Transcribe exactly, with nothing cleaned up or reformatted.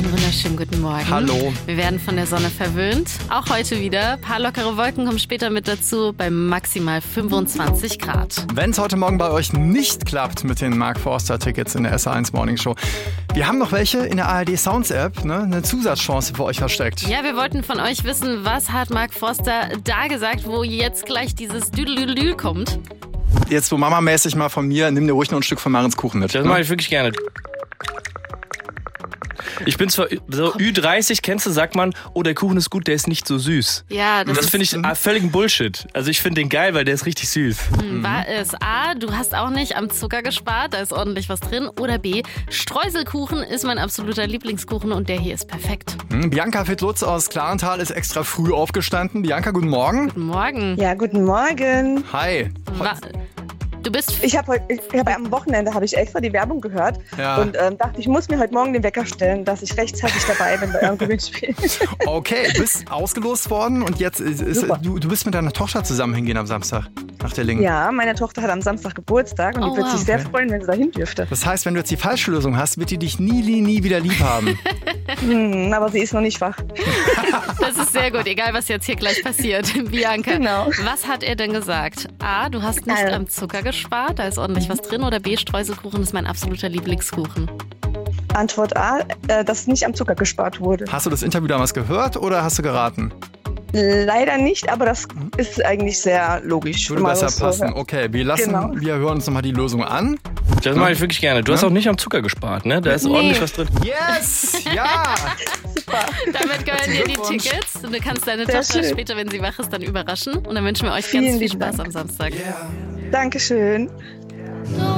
Einen wunderschönen guten Morgen. Hallo. Wir werden von der Sonne verwöhnt. Auch heute wieder. Ein paar lockere Wolken kommen später mit dazu bei maximal fünfundzwanzig Grad. Wenn es heute Morgen bei euch nicht klappt mit den Mark Forster-Tickets in der S A eins Morning Show, wir haben noch welche in der A R D Sounds App, ne? Eine Zusatzchance für euch versteckt. Ja, wir wollten von euch wissen, was hat Mark Forster da gesagt, wo jetzt gleich dieses Düdelüdelü kommt. Jetzt so Mama-mäßig mal von mir, nimm dir ruhig noch ein Stück von Marens Kuchen mit. Das ne? mache ich wirklich gerne. Ich bin zwar so Ü dreißig, kennst du, sagt man, oh, der Kuchen ist gut, der ist nicht so süß. Ja, das, Das finde ich ah, völligen Bullshit. Also ich finde den geil, weil der ist richtig süß. Hm, war es A, du hast auch nicht am Zucker gespart, da ist ordentlich was drin. Oder B, Streuselkuchen ist mein absoluter Lieblingskuchen und der hier ist perfekt. Hm, Bianca Fittlutz aus Klarenthal ist extra früh aufgestanden. Bianca, guten Morgen. Guten Morgen. Ja, guten Morgen. Hi. Wa- Du bist... Ich habe heute, ich habe am Wochenende habe ich extra die Werbung gehört Ja. und ähm, dachte, ich muss mir heute Morgen den Wecker stellen, dass ich rechtzeitig dabei bin bei eurem Gewinnspiel. Okay, bist ausgelost worden und jetzt ist, ist, Super. du, du bist mit deiner Tochter zusammen hingehen am Samstag nach der Lingen. Ja, meine Tochter hat am Samstag Geburtstag und Oh, die wird wow. sich sehr Okay. freuen, wenn sie dahin dürfte. Das heißt, wenn du jetzt die falsche Lösung hast, wird die dich nie, nie, nie wieder lieb haben. Hm, aber sie ist noch nicht wach. Das ist sehr gut, egal was jetzt hier gleich passiert. Bianca, Genau. was hat er denn gesagt? A, du hast nicht Also- am Zucker gespart, da ist ordentlich was drin. Oder B, Streuselkuchen ist mein absoluter Lieblingskuchen. Antwort A, äh, dass nicht am Zucker gespart wurde. Hast du das Interview damals gehört oder hast du geraten? Leider nicht, aber das ist eigentlich sehr logisch. Würde wenn man besser das so passen. hört. Okay, wir lassen, Genau. wir hören uns nochmal die Lösung an. Das mache ich wirklich gerne. Du hast auch nicht am Zucker gespart, ne? Da ist Nee. ordentlich was drin. Yes! Ja! Damit gehören dir die Glückwunsch. Tickets. Und du kannst deine Sehr Tochter schön. später, wenn sie wach ist, dann überraschen. Und dann wünschen wir euch Vielen ganz viel lieben Spaß Dank. am Samstag. Dankeschön.